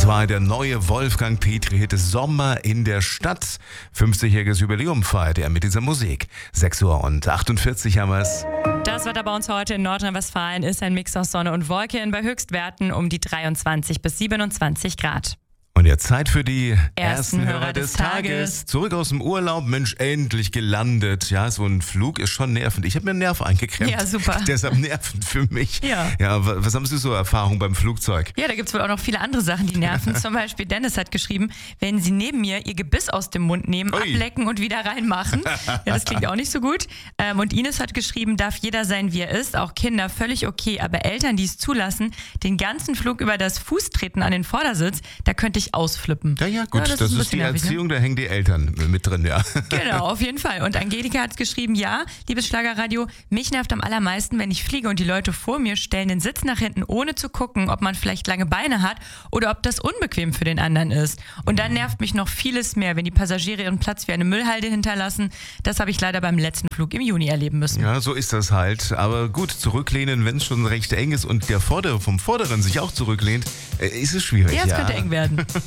Das war der neue Wolfgang Petri-Hit Sommer in der Stadt. 50-jähriges Jubiläum feiert er mit dieser Musik. 6:48 haben wir es. Das Wetter bei uns heute in Nordrhein-Westfalen ist ein Mix aus Sonne und Wolken bei Höchstwerten um die 23 bis 27 Grad. Und jetzt Zeit für die ersten Hörer des Tages. Zurück aus dem Urlaub, Mensch, endlich gelandet. Ja, so ein Flug ist schon nervend. Ich habe mir einen Nerv eingeklemmt. Ja, super. Deshalb nervend für mich. Ja. Ja, was haben Sie so Erfahrung beim Flugzeug? Ja, da gibt es wohl auch noch viele andere Sachen, die nerven. Zum Beispiel Dennis hat geschrieben, wenn Sie neben mir Ihr Gebiss aus dem Mund nehmen, ablecken und wieder reinmachen. Ja, das klingt auch nicht so gut. Und Ines hat geschrieben, darf jeder sein, wie er ist, auch Kinder, völlig okay. Aber Eltern, die es zulassen, den ganzen Flug über das Fußtreten an den Vordersitz, da könnte ich ausflippen. Ja, gut, ja, das ist die nervig, Erziehung, da hängen die Eltern mit drin, ja. Genau, auf jeden Fall. Und Angelika hat geschrieben, ja, liebes Schlagerradio, mich nervt am allermeisten, wenn ich fliege und die Leute vor mir stellen den Sitz nach hinten, ohne zu gucken, ob man vielleicht lange Beine hat oder ob das unbequem für den anderen ist. Und dann nervt mich noch vieles mehr, wenn die Passagiere ihren Platz wie eine Müllhalde hinterlassen. Das habe ich leider beim letzten Flug im Juni erleben müssen. Ja, so ist das halt. Aber gut, zurücklehnen, wenn es schon recht eng ist und der Vordere vom Vorderen sich auch zurücklehnt, ist es schwierig. Ja, es könnte eng werden.